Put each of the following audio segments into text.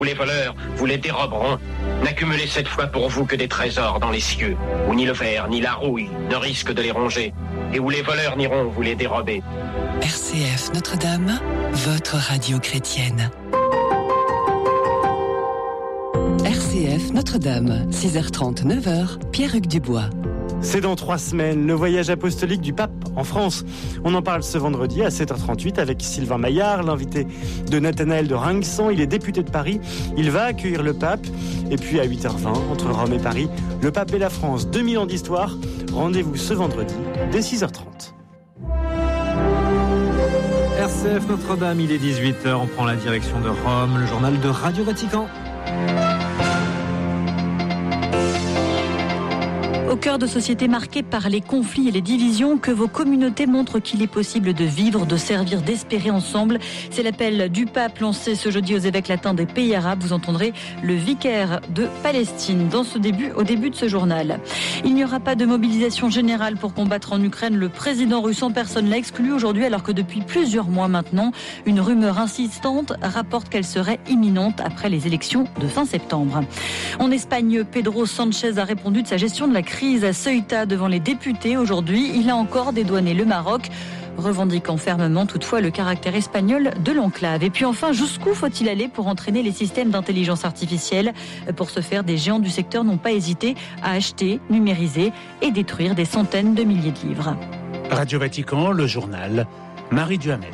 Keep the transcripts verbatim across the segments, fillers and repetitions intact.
Les voleurs vous les déroberont. N'accumulez cette fois pour vous que des trésors dans les cieux, où ni le ver ni la rouille ne risquent de les ronger, et où les voleurs n'iront vous les dérober. R C F Notre-Dame, votre radio chrétienne. R C F Notre-Dame, six heures trente, neuf heures, Pierre-Hugues Dubois. C'est dans trois semaines, le voyage apostolique du pape en France. On en parle ce vendredi à sept heures trente-huit avec Sylvain Maillard, l'invité de Nathanaël de Rinxan. Il est député de Paris, il va accueillir le pape. Et puis à huit heures vingt, entre Rome et Paris, le pape et la France, deux mille ans d'histoire. Rendez-vous ce vendredi dès six heures trente. R C F Notre-Dame, il est dix-huit heures, on prend la direction de Rome, le journal de Radio Vatican. Au cœur de sociétés marquées par les conflits et les divisions, que vos communautés montrent qu'il est possible de vivre, de servir, d'espérer ensemble. C'est l'appel du pape lancé ce jeudi aux évêques latins des pays arabes. Vous entendrez le vicaire de Palestine dans ce début, au début de ce journal. Il n'y aura pas de mobilisation générale pour combattre en Ukraine. Le président russe en personne l'a exclu aujourd'hui, alors que depuis plusieurs mois maintenant, une rumeur insistante rapporte qu'elle serait imminente après les élections de fin septembre. En Espagne, Pedro Sánchez a répondu de sa gestion de la crise à Ceuta devant les députés. Aujourd'hui, il a encore dédouané le Maroc, revendiquant fermement toutefois le caractère espagnol de l'enclave. Et puis enfin, jusqu'où faut-il aller pour entraîner les systèmes d'intelligence artificielle ? Pour ce faire, des géants du secteur n'ont pas hésité à acheter, numériser et détruire des centaines de milliers de livres. Radio Vatican, le journal, Marie Duhamel.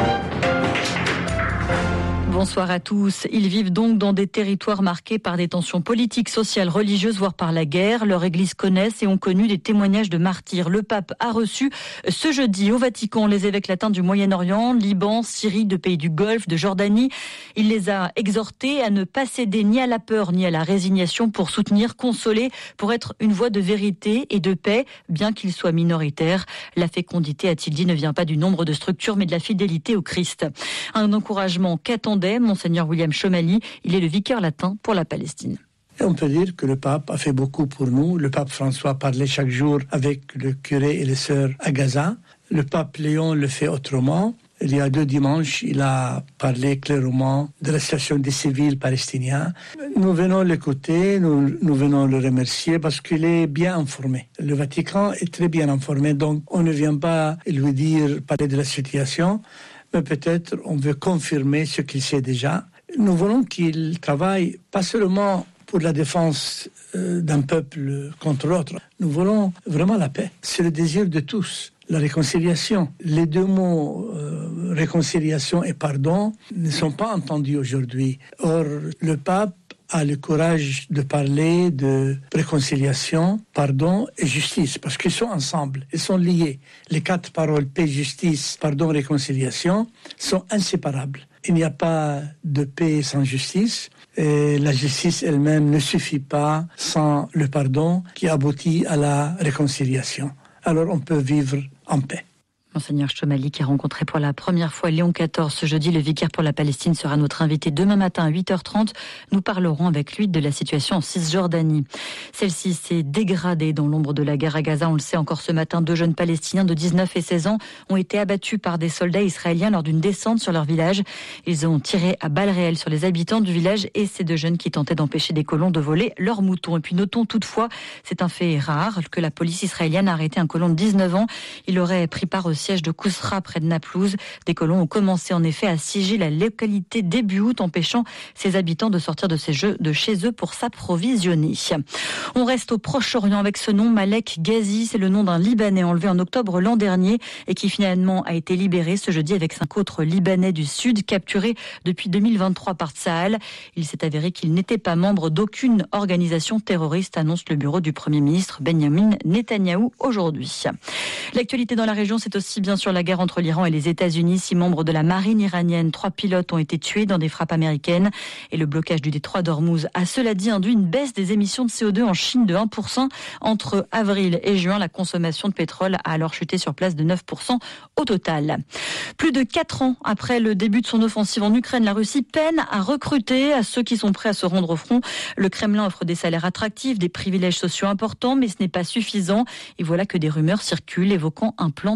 Bonsoir à tous. Ils vivent donc dans des territoires marqués par des tensions politiques, sociales, religieuses, voire par la guerre. Leur église connaissent et ont connu des témoignages de martyrs. Le pape a reçu ce jeudi au Vatican les évêques latins du Moyen-Orient, Liban, Syrie, de pays du Golfe, de Jordanie. Il les a exhortés à ne pas céder ni à la peur ni à la résignation pour soutenir, consoler, pour être une voix de vérité et de paix, bien qu'ils soient minoritaires. La fécondité, a-t-il dit, ne vient pas du nombre de structures, mais de la fidélité au Christ. Un encouragement qu'attendait Monseigneur William Chomali, il est le vicaire latin pour la Palestine. Et on peut dire que le pape a fait beaucoup pour nous. Le pape François parlait chaque jour avec le curé et les sœurs à Gaza. Le pape Léon le fait autrement. Il y a deux dimanches, il a parlé clairement de la situation des civils palestiniens. Nous venons l'écouter, nous, nous venons le remercier parce qu'il est bien informé. Le Vatican est très bien informé, donc on ne vient pas lui dire, parler de la situation, mais peut-être on veut confirmer ce qu'il sait déjà. Nous voulons qu'il travaille pas seulement pour la défense euh, d'un peuple contre l'autre. Nous voulons vraiment la paix. C'est le désir de tous. La réconciliation. Les deux mots euh, réconciliation et pardon ne sont pas entendus aujourd'hui. Or, le pape a le courage de parler de réconciliation, pardon et justice, parce qu'ils sont ensemble, ils sont liés. Les quatre paroles paix, justice, pardon, réconciliation sont inséparables. Il n'y a pas de paix sans justice. Et la justice elle-même ne suffit pas sans le pardon qui aboutit à la réconciliation. Alors on peut vivre en paix. Monseigneur Chomali qui a rencontré pour la première fois Léon quatorze ce jeudi. Le vicaire pour la Palestine sera notre invité demain matin à huit heures trente. Nous parlerons avec lui de la situation en Cisjordanie. Celle-ci s'est dégradée dans l'ombre de la guerre à Gaza. On le sait encore ce matin, deux jeunes Palestiniens de dix-neuf et seize ans ont été abattus par des soldats israéliens lors d'une descente sur leur village. Ils ont tiré à balles réelles sur les habitants du village et ces deux jeunes qui tentaient d'empêcher des colons de voler leurs moutons. Et puis notons toutefois, c'est un fait rare, que la police israélienne a arrêté un colon de dix-neuf ans. Il aurait pris part au siège de Kousra près de Naplouse. Des colons ont commencé en effet à siéger la localité début août, empêchant ses habitants de sortir de, ces jeux, de chez eux pour s'approvisionner. On reste au Proche-Orient avec ce nom, Malek Ghazi. C'est le nom d'un Libanais enlevé en octobre l'an dernier et qui finalement a été libéré ce jeudi avec cinq autres Libanais du Sud capturés depuis deux mille vingt-trois par Tsahal. Il s'est avéré qu'il n'était pas membre d'aucune organisation terroriste, annonce le bureau du Premier ministre Benjamin Netanyahou aujourd'hui. L'actualité dans la région, c'est aussi bien sûr la guerre entre l'Iran et les États-Unis. Six membres de la marine iranienne, trois pilotes ont été tués dans des frappes américaines. Et le blocage du détroit d'Ormuz a cela dit induit une baisse des émissions de C O deux en Chine de un pour cent. Entre avril et juin, la consommation de pétrole a alors chuté sur place de neuf pour cent au total. Plus de quatre ans après le début de son offensive en Ukraine, la Russie peine à recruter à ceux qui sont prêts à se rendre au front. Le Kremlin offre des salaires attractifs, des privilèges sociaux importants, mais ce n'est pas suffisant. Et voilà que des rumeurs circulent évoquant un plan de mobilisation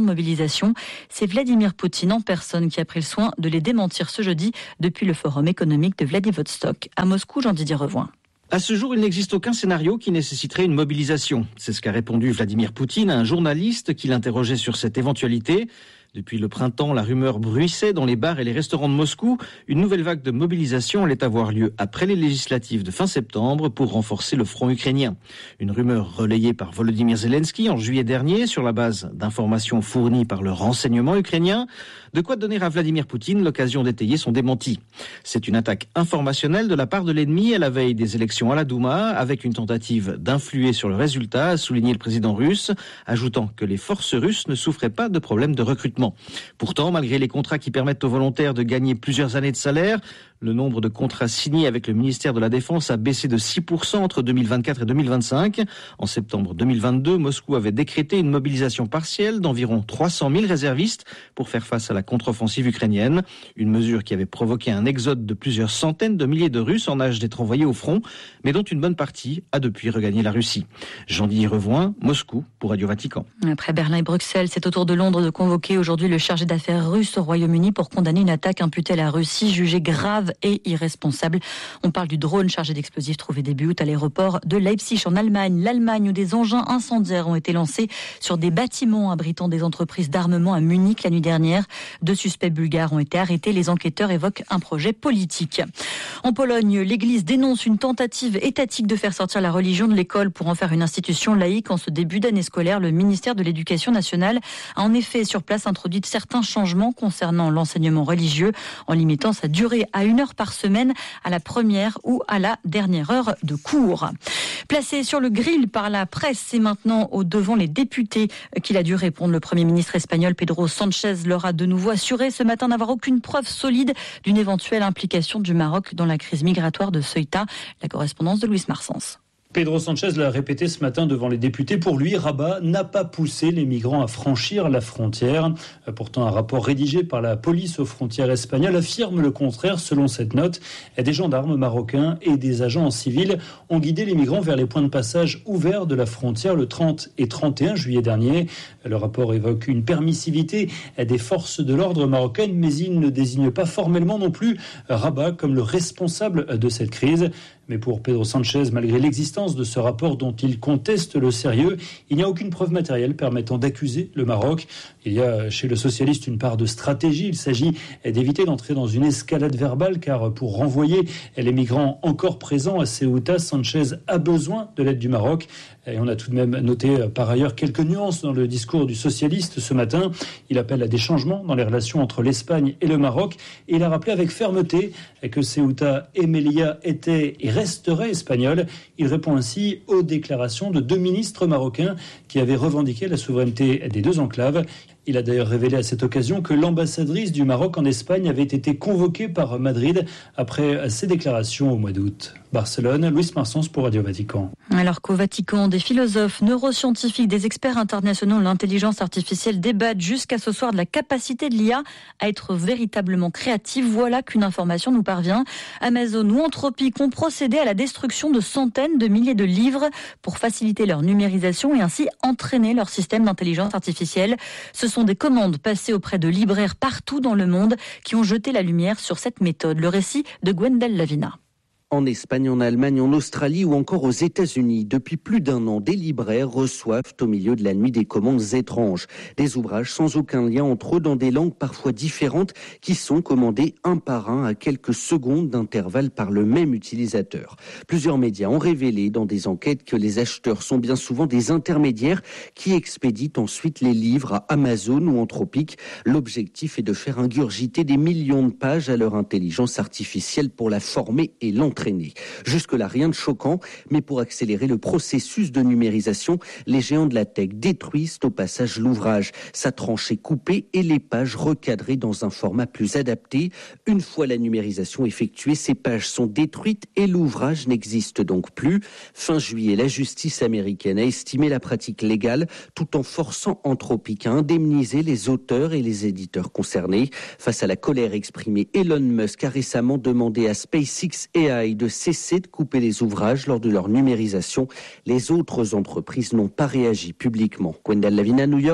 numérisation. C'est Vladimir Poutine en personne qui a pris le soin de les démentir ce jeudi depuis le forum économique de Vladivostok. À Moscou, Jean-Didier Revoin. À ce jour, il n'existe aucun scénario qui nécessiterait une mobilisation. C'est ce qu'a répondu Vladimir Poutine à un journaliste qui l'interrogeait sur cette éventualité. Depuis le printemps, la rumeur bruissait dans les bars et les restaurants de Moscou. Une nouvelle vague de mobilisation allait avoir lieu après les législatives de fin septembre pour renforcer le front ukrainien. Une rumeur relayée par Volodymyr Zelensky en juillet dernier sur la base d'informations fournies par le renseignement ukrainien. De quoi donner à Vladimir Poutine l'occasion d'étayer son démenti. C'est une attaque informationnelle de la part de l'ennemi à la veille des élections à la Douma, avec une tentative d'influer sur le résultat, a souligné le président russe, ajoutant que les forces russes ne souffraient pas de problèmes de recrutement. Pourtant, malgré les contrats qui permettent aux volontaires de gagner plusieurs années de salaire, le nombre de contrats signés avec le ministère de la Défense a baissé de six pour cent entre deux mille vingt-quatre et deux mille vingt-cinq. En septembre deux mille vingt-deux, Moscou avait décrété une mobilisation partielle d'environ trois cent mille réservistes pour faire face à la contre-offensive ukrainienne. Une mesure qui avait provoqué un exode de plusieurs centaines de milliers de Russes en âge d'être envoyés au front, mais dont une bonne partie a depuis regagné la Russie. Jean-Didier Revoin, Moscou, pour Radio Vatican. Après Berlin et Bruxelles, c'est au tour de Londres de convoquer aujourd'hui le chargé d'affaires russe au Royaume-Uni pour condamner une attaque imputée à la Russie, jugée grave et irresponsable. On parle du drone chargé d'explosifs trouvé début août à l'aéroport de Leipzig en Allemagne. L'Allemagne où des engins incendiaires ont été lancés sur des bâtiments abritant des entreprises d'armement à Munich la nuit dernière. Deux suspects bulgares ont été arrêtés. Les enquêteurs évoquent un projet politique. En Pologne, l'Église dénonce une tentative étatique de faire sortir la religion de l'école pour en faire une institution laïque. En ce début d'année scolaire, le ministère de l'Éducation nationale a en effet sur place introduit certains changements concernant l'enseignement religieux en limitant sa durée à une heure par semaine à la première ou à la dernière heure de cours. Placé sur le grill par la presse et maintenant au devant les députés qu'il a dû répondre, le Premier ministre espagnol Pedro Sánchez leur a de nouveau assuré ce matin n'avoir aucune preuve solide d'une éventuelle implication du Maroc dans la crise migratoire de Ceuta. La correspondance de Luis Marsens. Pedro Sánchez l'a répété ce matin devant les députés. Pour lui, Rabat n'a pas poussé les migrants à franchir la frontière. Pourtant, un rapport rédigé par la police aux frontières espagnoles affirme le contraire. Selon cette note, des gendarmes marocains et des agents en civil ont guidé les migrants vers les points de passage ouverts de la frontière le trente et trente et un juillet dernier. Le rapport évoque une permissivité des forces de l'ordre marocaines, mais il ne désigne pas formellement non plus Rabat comme le responsable de cette crise. Mais pour Pedro Sánchez, malgré l'existence de ce rapport dont il conteste le sérieux, il n'y a aucune preuve matérielle permettant d'accuser le Maroc. Il y a chez le socialiste une part de stratégie. Il s'agit d'éviter d'entrer dans une escalade verbale, car pour renvoyer les migrants encore présents à Ceuta, Sánchez a besoin de l'aide du Maroc. Et on a tout de même noté par ailleurs quelques nuances dans le discours du socialiste ce matin. Il appelle à des changements dans les relations entre l'Espagne et le Maroc. Et il a rappelé avec fermeté que Ceuta et Melilla étaient et resteraient espagnols. Il répond ainsi aux déclarations de deux ministres marocains qui avaient revendiqué la souveraineté des deux enclaves. Il a d'ailleurs révélé à cette occasion que l'ambassadrice du Maroc en Espagne avait été convoquée par Madrid après ses déclarations au mois d'août. Barcelone, Luis Marsens pour Radio Vatican. Alors qu'au Vatican, des philosophes, neuroscientifiques, des experts internationaux de l'intelligence artificielle débattent jusqu'à ce soir de la capacité de l'I A à être véritablement créative, voilà qu'une information nous parvient. Amazon ou Anthropic ont procédé à la destruction de centaines de milliers de livres pour faciliter leur numérisation et ainsi entraîner leur système d'intelligence artificielle. Ce sont des commandes passées auprès de libraires partout dans le monde qui ont jeté la lumière sur cette méthode. Le récit de Gwendal Lavina. En Espagne, en Allemagne, en Australie ou encore aux États-Unis, depuis plus d'un an, des libraires reçoivent au milieu de la nuit des commandes étranges. Des ouvrages sans aucun lien entre eux dans des langues parfois différentes qui sont commandés un par un à quelques secondes d'intervalle par le même utilisateur. Plusieurs médias ont révélé dans des enquêtes que les acheteurs sont bien souvent des intermédiaires qui expédient ensuite les livres à Amazon ou Anthropic. L'objectif est de faire ingurgiter des millions de pages à leur intelligence artificielle pour la former et l'entraîner. Jusque-là, rien de choquant, mais pour accélérer le processus de numérisation, les géants de la tech détruisent au passage l'ouvrage, sa tranchée coupée et les pages recadrées dans un format plus adapté. Une fois la numérisation effectuée, ces pages sont détruites et l'ouvrage n'existe donc plus. Fin juillet, la justice américaine a estimé la pratique légale tout en forçant Anthropic à indemniser les auteurs et les éditeurs concernés. Face à la colère exprimée, Elon Musk a récemment demandé à SpaceX A I de cesser de couper les ouvrages lors de leur numérisation. Les autres entreprises n'ont pas réagi publiquement. Gwendal Lavina, New York,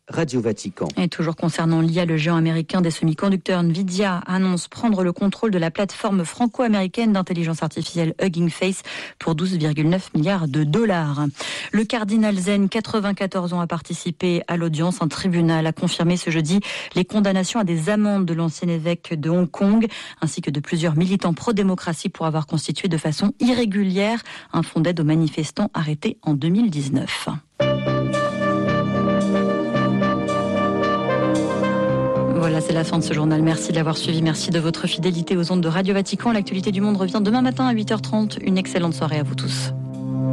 Radio Vatican. Et toujours concernant l'I A, le géant américain des semi-conducteurs Nvidia annonce prendre le contrôle de la plateforme franco-américaine d'intelligence artificielle Hugging Face pour douze virgule neuf milliards de dollars. Le cardinal Zen, quatre-vingt-quatorze ans, a participé à l'audience. Un tribunal a confirmé ce jeudi les condamnations à des amendes de l'ancien évêque de Hong Kong ainsi que de plusieurs militants pro-démocratie pour avoir constitué de façon irrégulière un fonds d'aide aux manifestants arrêtés en deux mille dix-neuf. Voilà, c'est la fin de ce journal. Merci de l'avoir suivi. Merci de votre fidélité aux ondes de Radio Vatican. L'actualité du monde revient demain matin à huit heures trente. Une excellente soirée à vous tous.